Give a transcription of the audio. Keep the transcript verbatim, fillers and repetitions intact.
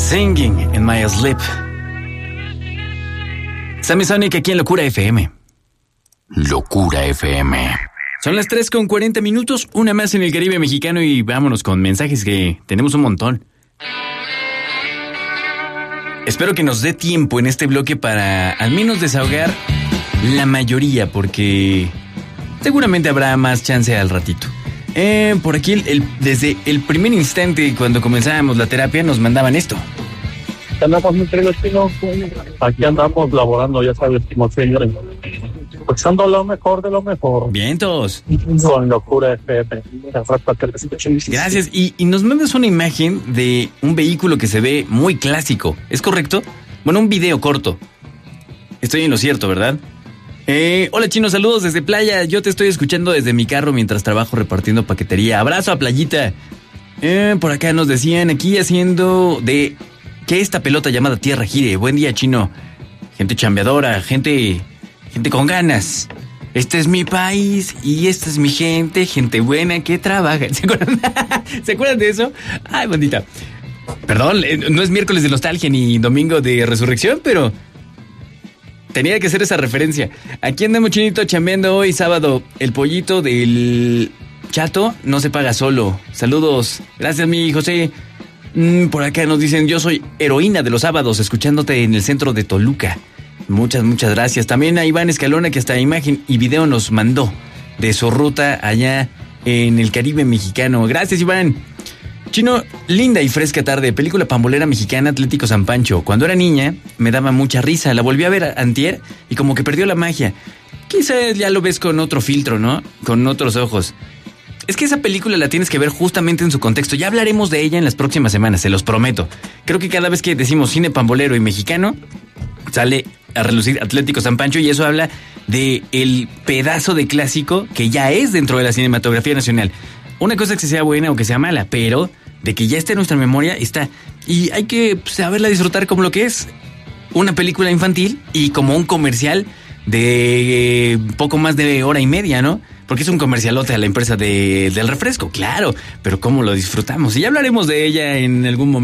Singing in my sleep. Sammy Sonic aquí en Locura F M. Locura F M. Son las tres con cuarenta minutos, una más en el Caribe mexicano y vámonos con mensajes que tenemos un montón. Espero que nos dé tiempo en este bloque para al menos desahogar la mayoría, porque seguramente habrá más chance al ratito. Eh, por aquí, el, el, desde el primer instante cuando comenzábamos la terapia, nos mandaban esto. Andamos entre los chinos, aquí andamos laborando, ya sabes, como siempre, escuchando lo mejor de lo mejor. Vientos. Con Locura F M. Gracias. Y, y nos mandas una imagen de un vehículo que se ve muy clásico. ¿Es correcto? Bueno, un video corto. Estoy en lo cierto, ¿verdad? Eh, hola Chino, saludos desde Playa. Yo te estoy escuchando desde mi carro mientras trabajo repartiendo paquetería. Abrazo a Playita. Eh, por acá nos decían aquí haciendo de que esta pelota llamada Tierra gire. Buen día, Chino. Gente chambeadora, gente, gente con ganas. Este es mi país y esta es mi gente, gente buena que trabaja. ¿Se acuerdan? ¿Se acuerdan de eso? Ay, bandita. Perdón, no es miércoles de nostalgia ni domingo de resurrección, pero tenía que hacer esa referencia. Aquí andamos, Chinito, chambeando hoy, sábado. El pollito del chato no se paga solo. Saludos. Gracias, mi José. Mm, por acá nos dicen, yo soy heroína de los sábados, escuchándote en el centro de Toluca. Muchas, muchas gracias. También a Iván Escalona, que hasta imagen y video nos mandó de su ruta allá en el Caribe mexicano. Gracias, Iván. Chino, linda y fresca tarde, película pambolera mexicana, Atlético San Pancho. Cuando era niña me daba mucha risa, la volví a ver antier y como que perdió la magia. Quizás ya lo ves con otro filtro, ¿no? Con otros ojos. Es que esa película la tienes que ver justamente en su contexto. Ya hablaremos de ella en las próximas semanas, se los prometo. Creo que cada vez que decimos cine pambolero y mexicano, sale a relucir Atlético San Pancho y eso habla de el pedazo de clásico que ya es dentro de la cinematografía nacional. Una cosa es que sea buena o que sea mala, pero de que ya esté en nuestra memoria, está. Y hay que saberla disfrutar como lo que es una película infantil y como un comercial de eh, poco más de hora y media, ¿no? Porque es un comercialote a la empresa de, del refresco, claro, pero cómo lo disfrutamos. Y ya hablaremos de ella en algún momento.